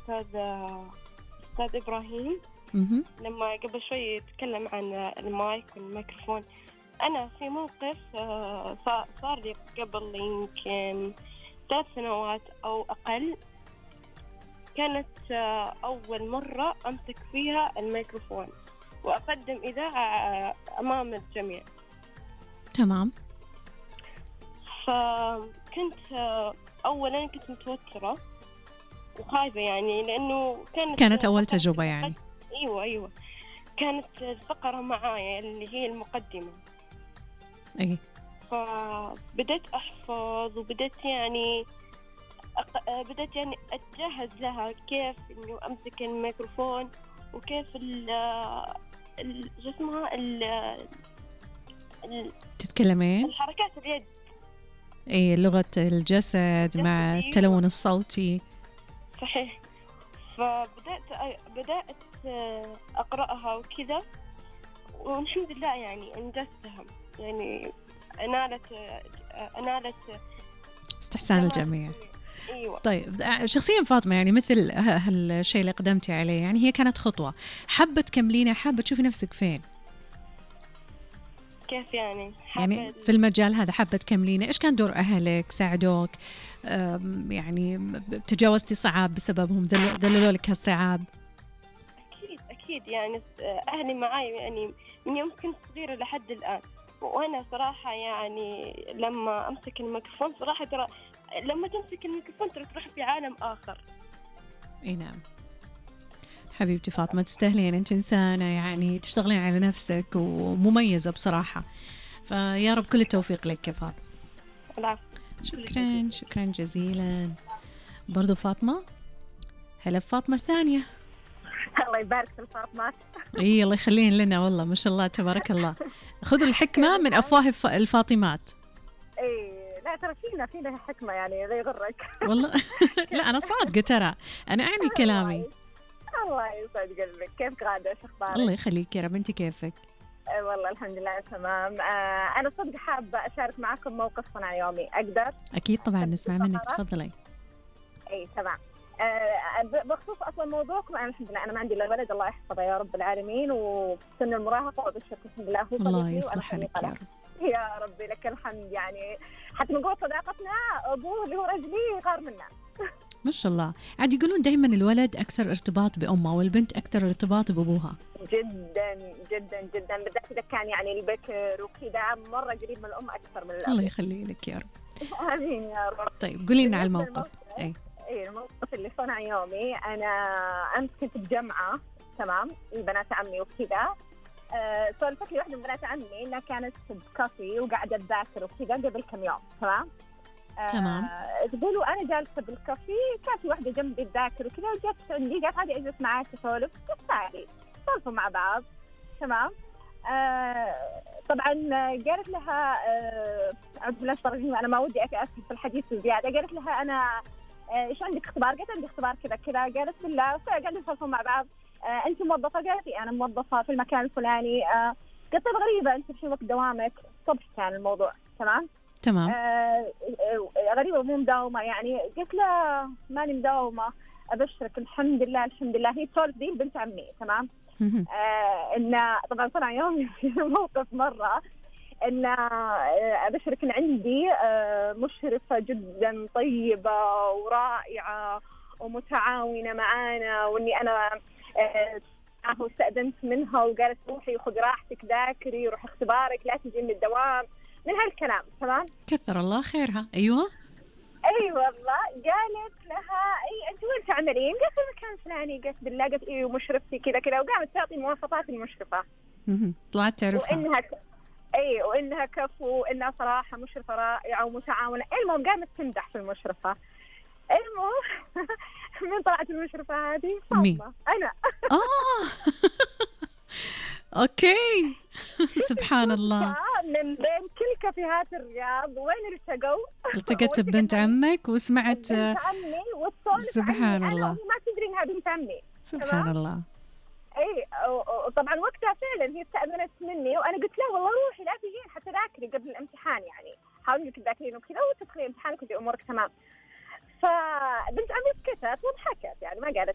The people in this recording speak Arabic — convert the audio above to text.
أستاذ إبراهيم لما قبل شوي يتكلم عن المايك والميكروفون. أنا في موقف صار لي قبل يمكن 3 سنوات أو أقل. كانت أول مرة أمسك فيها الميكروفون وأقدم إذاعة أمام الجميع. تمام. فكنت أولا كنت متوترة وخايفة يعني، لأنه كانت أول تجربة يعني. أيوة كانت الفقرة معايا اللي هي المقدمة. أي. فبدأت أحفظ وبدأت يعني أتجهز لها، كيف إنه أمسك الميكروفون وكيف تتكلمين الحركات اليد. اي، لغة الجسد مع التلون الصوتي. صحيح. بدأت أقرأها وكذا، والحمد لله يعني أنجزتها، يعني أنالت استحسان الجميع. أيوة. طيب شخصيا فاطمة، يعني مثل هالشيء اللي قدمتي عليه، يعني هي كانت خطوة، حابة تكملينها، حابة تشوفي نفسك فين؟ كيف يعني في المجال هذا حابة تكملينه؟ إيش كان دور أهلك؟ ساعدوك؟ يعني تجاوزتي صعاب بسببهم؟ ذللوا لك هالصعاب؟ أكيد يعني أهلي معي يعني من يوم كنت صغيرة لحد الآن. وأنا صراحة يعني لما أمسك الميكروفون صراحة ترى لما تمسك الميكروفون تروح في عالم آخر. اي نعم حبيبتي فاطمة، تستاهلين، أنت إنسانة يعني تشتغلين على نفسك ومميزة بصراحة، فيا رب كل التوفيق لك يا فاطمة. العفو. شكرا جزيلا. برضو فاطمة، هلا فاطمة الثانية. الله يبارك في الفاطمات. اي الله يخلين لنا، والله ما شاء الله تبارك الله. خذوا الحكمة من أفواه الفاطمات. اي لا ترى فينا حكمة يعني، لا يغرك والله لا أنا صادقة ترى، أنا أعني كلامي. الله يسعد قلبك. كيف قاعدة؟ شو أخبارك؟ الله يخليك يا رب، أنت كيفك؟ والله الحمد لله تمام. أنا صدق حابة أشارك معكم موقف صنع يومي، أقدر؟ أكيد طبعا، نسمع منك، تفضلي. أي تمام. بخصوص أصلا موضوعكم، أنا الحمد لله أنا ما عندي إلا ولد، الله يحفظه يا رب العالمين، وسن المراهقة وبشرك الحمد لله هو الله يصلح لك يا رب. يا ربي لك الحمد. يعني حتى من قوة صداقتنا أبوه اللي هو رجلي غار منا ما شاء الله. عاد يقولون دائما الولد أكثر ارتباط بأمه والبنت أكثر ارتباط بأبوها. جدا جدا جدا، بالذات إذا كان يعني البكر وكذا مرة قريب من الأم أكثر من الأب. الله يخلي لك يا رب. آمين يا رب. طيب قولي لنا على الموقف. أي الموقف اللي صنع يومي. أنا أمس كنت بجمعة تمام البنات عمي وكذا. سولفت لي واحدة من بنات عمي إنها كانت بكافي وقاعدة تذاكر وكذا قبل كم يوم. تمام. تقولوا أنا جالسة بالكافي، كانت واحدة جنبي تذاكر وكذا، وجت عندي قالت عادي أجلس معاك تسولف، تعالي سولفوا مع بعض. تمام. طبعا قالت لها أعوذ بالله من الشيطان الرجيم، أنا ما ودي أسهل في الحديث زيادة. قالت لها أنا إيش عندك اختبار؟ قالت عندي اختبار كذا كذا. قالت بالله، قاعدين نسولفوا مع بعض. أنت موظفة؟ قالت أنا موظفة في المكان الفلاني. قلت طيب غريبة، أنت في وقت دوامك؟ الصبح كان الموضوع. تمام. غريبة مو مداومة يعني. قلت لا ماني مداومة، أبشرك الحمد لله الحمد لله. هي تسولف دي بنت عمي. تمام. إن طبعا صنع يومي في موقف مرة إن أبشرك إن عندي مشرفة جدا طيبة ورائعة ومتعاونة معانا، وإني أنا استأذنت منها وقالت روحي خذ راحتك ذاكري، روح اختبارك، لا تجي من الدوام، من هالكلام. تمام. كثر الله خيرها. أيوة أي والله. قالت لها أي أنت وين تعملين؟ قلت في المكان الفلاني. قلت بالله. قلت إيه ومشرفتي كذا كذا، وقامت تعطي مواصفات المشرفة. طلعت تعرفها. وإنها كفو، وإنها صراحة مشرفة رائعة ومتعاونة. المهم قامت تمدح في المشرفة. المهم من طلعت المشرفة هذه؟ فاطمة. أنا أوكي سبحان الله. من بين كل كافيهات الرياض وين التقت ببنت عمك وسمعت بنت عمي وتصولف سبحان عني. الله. أنا ما تدري إنها بنت عمي. سبحان الله. اي طبعا وقتها فعلا هي استأذنت مني، وانا قلت لا والله روحي لا تجين حتى ذاكري قبل الامتحان، يعني حاولي انك تذاكرين وكذا وتدخلي امتحانك ودي امورك تمام. فبنت عمي سكتت وضحكت يعني ما قالت